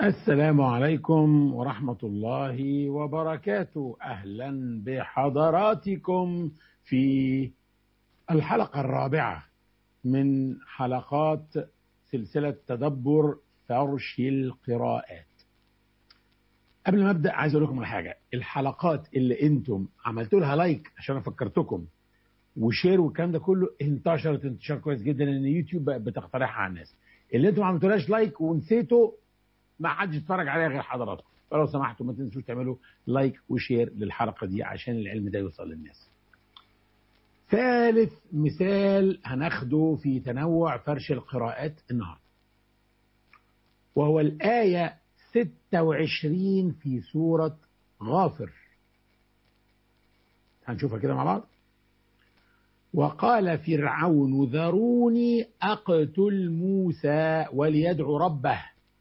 السلام عليكم ورحمة الله وبركاته. أهلا بحضراتكم في الحلقة الرابعة من حلقات سلسلة تدبر فرش القراءات. قبل ما أبدأ عايز أقول لكم على حاجة. الحلقات اللي أنتم عملتوا لها لايك عشان أفكرتكم وشير والكلام ده كله انتشرت انتشار كويس جدا، لأن يوتيوب بقى بتقترحها على الناس. اللي أنتم ما عملتولهاش لايك ونسيتوا ما حدش يتفرج عليها غير حضراتكم، فلو سمحتوا ما تنسوش تعملوا لايك وشير للحلقة دي عشان العلم ده يوصل للناس. ثالث مثال هناخده في تنوع فرش القراءات النهارده، وهو الآية 26 في سورة غافر. هنشوفها كده مع بعض. وقال فرعون ذروني أقتل موسى وليدع ربه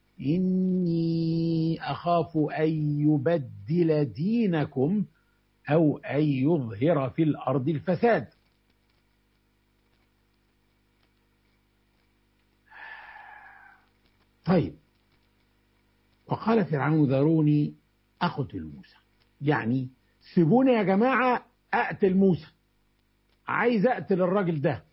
إني أخاف أن يبدل دينكم أو أن يظهر في الأرض الفساد. طيب، وقال فرعون ذروني أقتل موسى، يعني سيبوني يا جماعة أقتل موسى، عايز أقتل الراجل ده.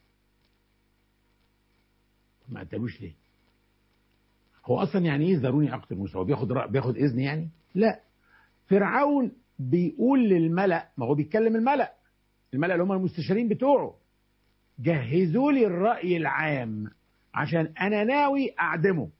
ما قتلوش ليه؟ هو أصلا يعني إيه ذروني أقتل موسى؟ هو بياخد إذن يعني؟ لا، فرعون بيقول للملأ، ما هو بيتكلم الملأ اللي هم المستشارين بتوعه، جهزوا لي الرأي العام عشان أنا ناوي أعدمه.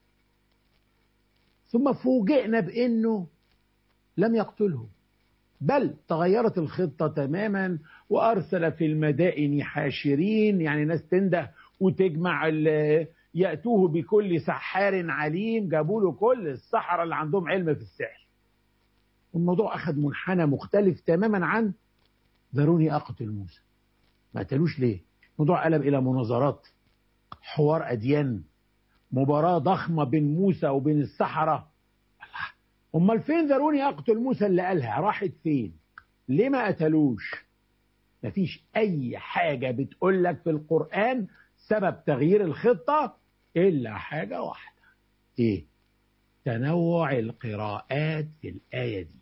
ثم فوجئنا بأنه لم يقتله، بل تغيرت الخطة تماما، وأرسل في المدائن حاشرين، يعني ناس تنده وتجمع يأتوه بكل سحار عليم، جابوا له كل السحرة اللي عندهم علم في السحر. والموضوع أخذ منحنى مختلف تماما عن ذروني أقتل موسى. ما قتلوش ليه؟ الموضوع قلب إلى مناظرات، حوار أديان، مباراة ضخمة بين موسى وبين السحرة. امال فين ذروني اقتل موسى اللي قالها؟ راحت فين؟ ليه ما قتلوش؟ مفيش اي حاجة بتقول لك في القرآن سبب تغيير الخطة الا حاجة واحدة. ايه؟ تنوع القراءات في الآية دي.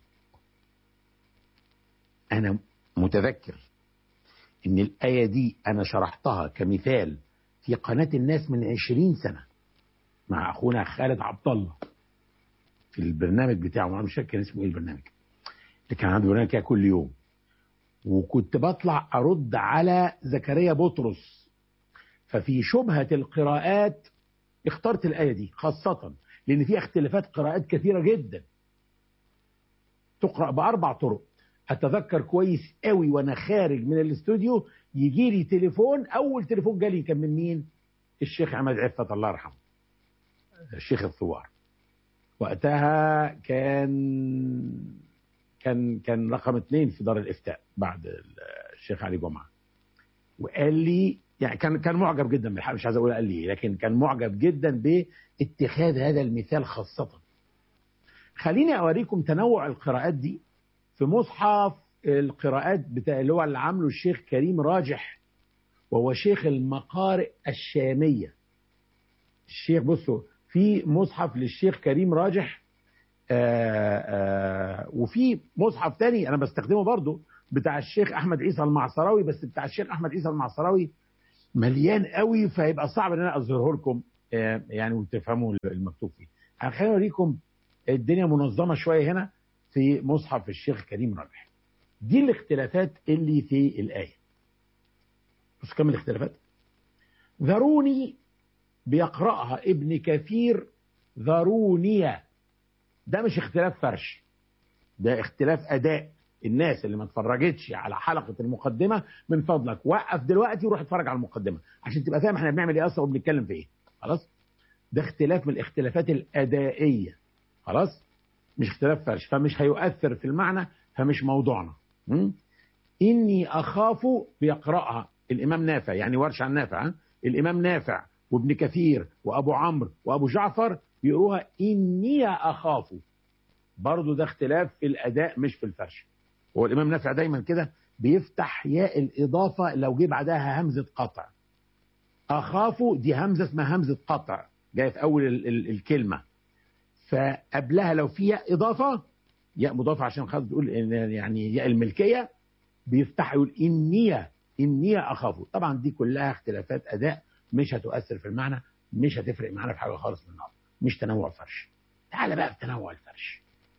انا متذكر ان الآية دي انا شرحتها كمثال في قناة الناس من 20 سنة مع اخونا خالد عبد الله في البرنامج بتاعه، انا مش فاكر كان اسمه ايه البرنامج اللي كان عنده برنامج كده كل يوم، وكنت بطلع ارد على زكريا بطرس. ففي شبهة القراءات اخترت الآية دي خاصة لأن فيها اختلافات قراءات كثيرة جدا، تقرأ بأربع طرق. أتذكر كويس قوي وأنا خارج من الاستوديو يجي لي تليفون، أول تليفون جالي كان من مين؟ الشيخ عماد عفت الله يرحمه، الشيخ الثوار. وقتها كان رقم 2 في دار الإفتاء بعد الشيخ علي جمعة. وقال لي يعني كان معجب جدا بالحق، مش عايز اقول قال لي، لكن كان معجب جدا باتخاذ هذا المثال خاصة. خليني اوريكم تنوع القراءات دي في مصحف القراءات بتاع اللي هو اللي عامله الشيخ كريم راجح، وهو شيخ المقارئ الشامية. الشيخ بصوا في مصحف للشيخ كريم راجح، وفي مصحف تاني انا بستخدمه برضو بتاع الشيخ احمد عيسى المعصراوي، بس بتاع الشيخ احمد عيسى المعصراوي مليان قوي فيبقى صعب ان انا اظهره لكم يعني وتفهموا المكتوب فيه. خليني اوريكم الدنيا منظمه شويه هنا في مصحف الشيخ كريم راجح. دي الاختلافات اللي في الايه. بص كم الاختلافات. ذروني بيقراها ابن كثير ذرونية، ده مش اختلاف فرش، ده اختلاف اداء. الناس اللي ما اتفرجتش على حلقه المقدمه من فضلك وقف دلوقتي وروح اتفرج على المقدمه عشان تبقى فاهم احنا بنعمل ايه اصلا وبنتكلم في ايه. خلاص؟ ده اختلاف من الاختلافات الادائيه، خلاص؟ مش اختلاف فرش، فمش هيؤثر في المعنى، فمش موضوعنا. اني اخاف بيقراها الامام نافع، يعني ورش عن نافع، الامام نافع وابن كثير وابو عمرو وابو جعفر بيقروها اني اخاف. برضو ده اختلاف في الاداء مش في الفرش. هو الامام نافع دايما كده بيفتح ياء الاضافه لو جه بعدها همزه قطع. اخاف دي همزه اسمها همزه قطع، جايه في اول الكلمه. فقبلها لو فيها إضافة، ياء مضافة عشان خاطر تقول يعني ياء الملكية، بيفتح يقول إني أخاف. طبعا دي كلها اختلافات أداء مش هتؤثر في المعنى، مش هتفرق معانا في حاجة خالص من النهارده، مش تنوع فرش. تعال بقى في تنوع الفرش.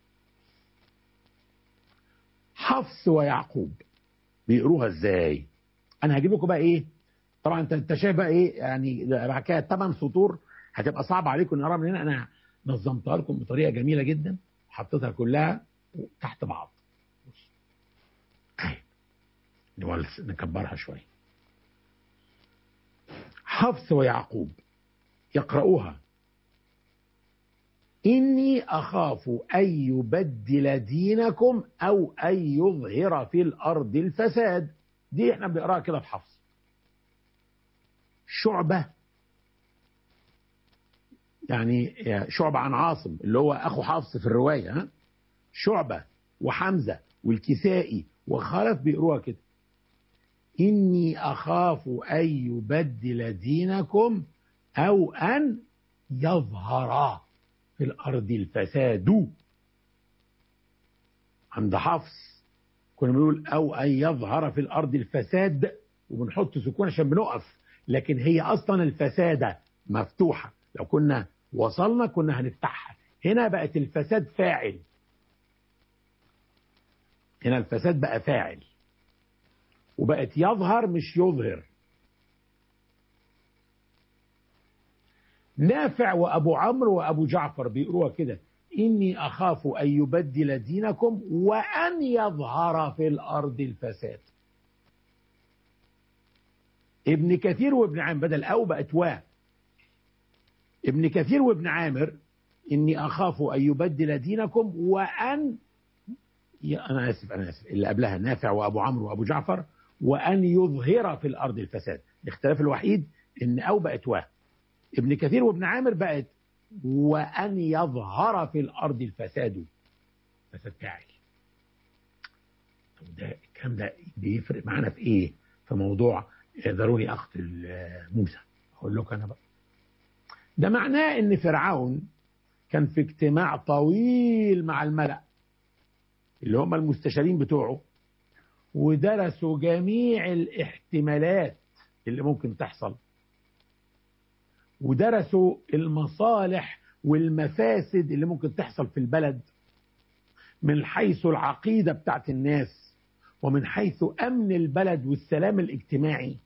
حفص ويعقوب بيقروها ازاي؟ انا هجيب لكم بقى ايه، طبعا انت شايف بقى ايه يعني، بعد كده 8 سطور هتبقى صعبه عليكم نقراها من هنا. انا نظمتها لكم بطريقه جميله جدا، حطيتها كلها تحت بعض. بص اهي، نكبرها شويه. حفص ويعقوب يقرؤوها: إني أخاف أن يبدل دينكم أو أن يظهر في الأرض الفساد. دي احنا بنقراها كده في حفص. شعبة، يعني شعبة عن عاصم اللي هو أخو حفص في الرواية، ها؟ شعبة وحمزة والكسائي وخلف بيقروها كده: إني أخاف أن يبدل دينكم أو أن يظهر في الأرض الفساد. عند حفص كنا بنقول أو أن يظهر في الأرض الفساد، وبنحط سكون عشان بنقف، لكن هي أصلا الفسادة مفتوحة، لو كنا وصلنا كنا هنفتحها. هنا بقت الفساد فاعل، هنا الفساد بقى فاعل، وبقت يظهر مش يظهر. نافع وأبو عمرو وأبو جعفر بيقروها كده: إني أخاف أن يبدل دينكم وأن يظهر في الأرض الفساد. ابن كثير وابن عامر بدل أو بقت وا. ابن كثير وابن عامر: إني أخاف أن يبدل دينكم وأن أنا آسف اللي قبلها نافع وأبو عمرو وأبو جعفر: وأن يظهر في الأرض الفساد. الاختلاف الوحيد إن أو بقت وا. ابن كثير وابن عامر بقت وأن يظهر في الأرض الفساد. فساد فاعل. طب ده الكلام ده بيفرق معانا في إيه؟ في موضوع ضروري أقتل موسى. أقول لك أنا بقى، ده معناه إن فرعون كان في اجتماع طويل مع الملأ اللي هم المستشارين بتوعه، ودرسوا جميع الاحتمالات اللي ممكن تحصل، ودرسوا المصالح والمفاسد اللي ممكن تحصل في البلد من حيث العقيدة بتاعت الناس، ومن حيث أمن البلد والسلام الاجتماعي.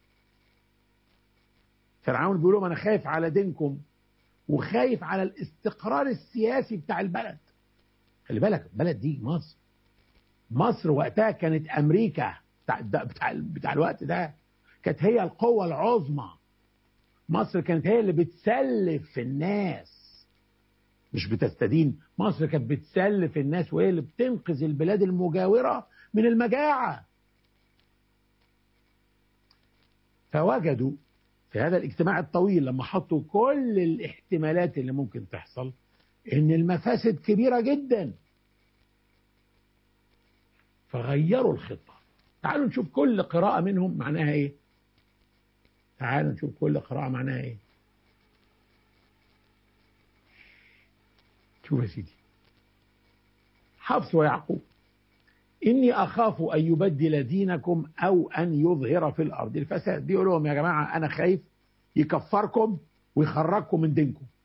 فرعون بيقول لهم أنا خايف على دينكم وخايف على الاستقرار السياسي بتاع البلد. خلي بالك البلد دي مصر. مصر وقتها كانت أمريكا بتاع الوقت ده، كانت هي القوة العظمى. مصر كانت هي اللي بتسلف الناس مش بتستدين. مصر كانت بتسلف الناس وهي اللي بتنقذ البلاد المجاورة من المجاعة. فوجدوا في هذا الاجتماع الطويل لما حطوا كل الاحتمالات اللي ممكن تحصل ان المفاسد كبيرة جدا، فغيروا الخطة. تعالوا نشوف كل قراءة منهم معناها ايه. تعالوا نشوف كل قراءة معناها ايه. شوف يا سيدي، حفص ويعقوب: إني أخاف أن يبدل دينكم أو أن يظهر في الأرض الفساد. بيقول لهم يا جماعة أنا خايف يكفركم ويخرجكم من دينكم.